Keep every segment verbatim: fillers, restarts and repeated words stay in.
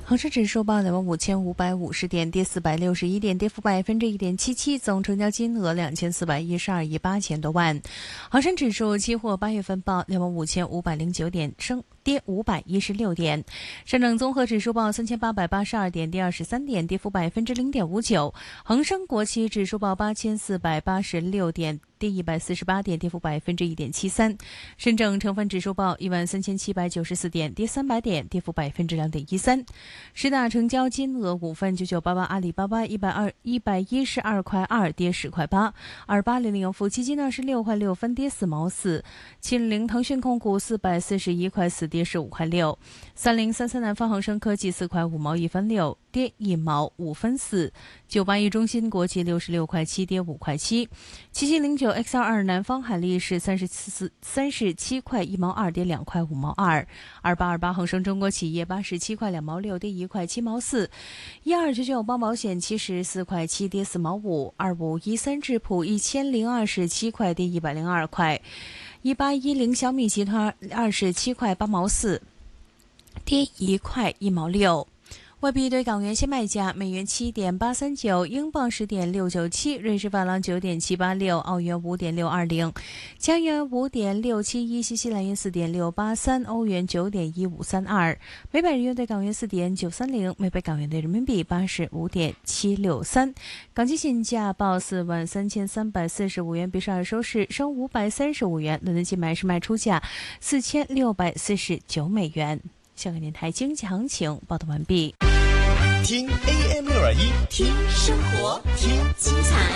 恒生指数报两万五千五百五十点，跌四百六十一点，跌幅百分之一点七七，总成交金额两千四百一十二亿八千多万。恒生指数期货八月份报两万五千五百零九点，升跌五百一十六点。上证综合指数报三千八百八十二点，跌二十三点，跌幅百分之零点五九。恒生国企指数报八千四百八十六点，跌一百四十八点，跌幅百分之一点七三。深证成分指数报一万三千七百九十四点，跌三百点，跌幅百分之两点一三。十大成交金额股份：九九八八阿里巴巴一百二一百一十二块二，跌十块八；二八零零富基金二十六块六分，跌四毛四；七零零腾讯控股四百四十一块四，跌十五块六；三零三三南方恒生科技四块五毛一分六，跌一毛五分四；九八一中芯国际六十六块七，跌五块七；七七零九 X 二二南方海力士三十四三十七块一毛二，跌两块五毛二；二八二八恒生中国企业八十七块两毛六，跌一块七毛四；一二九九邦保险七十四块七，跌四毛五；二五一三智普一千零二十七块，跌一百零二块；一八一零小米集团二十七块八毛四，跌一块一毛六。外币对港元现卖价：美元七点八三九，英镑十点六九七，瑞士法郎九点七八六，澳元五点六二零，加元五点六七一，新西兰元四点六八三，欧元九点一五三二，每百日元对港元四点九三零，每百港元对人民币八十五点七六三。港金现价报四万三千三百四十五元，比上日收市升五百三十五元。伦敦金买市卖出价四千六百四十九美元。香港电台经济行情报道完毕。 听 A M 六二一， 听生活，听精彩，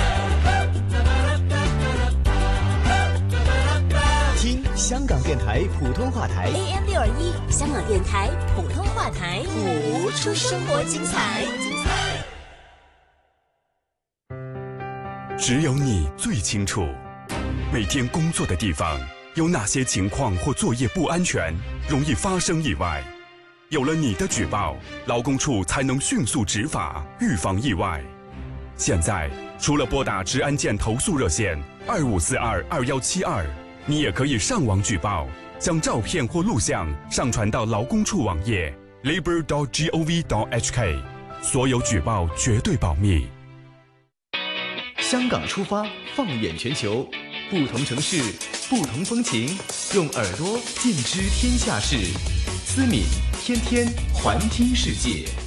听香港电台普通话台 A M 六二一，香港电台普通话台， 谱出生活精彩。 只有你最清楚，每天工作的地方有哪些情况或作业不安全，容易发生意外。有了你的举报，劳工处才能迅速执法，预防意外。现在除了拨打职安健投诉热线二五四二二幺七二，你也可以上网举报，将照片或录像上传到劳工处网页 labour dot gov dot h k， 所有举报绝对保密。 香港出发，放眼全球，不同城市，不同风情，用耳朵尽知天下事。思敏天天环听世界。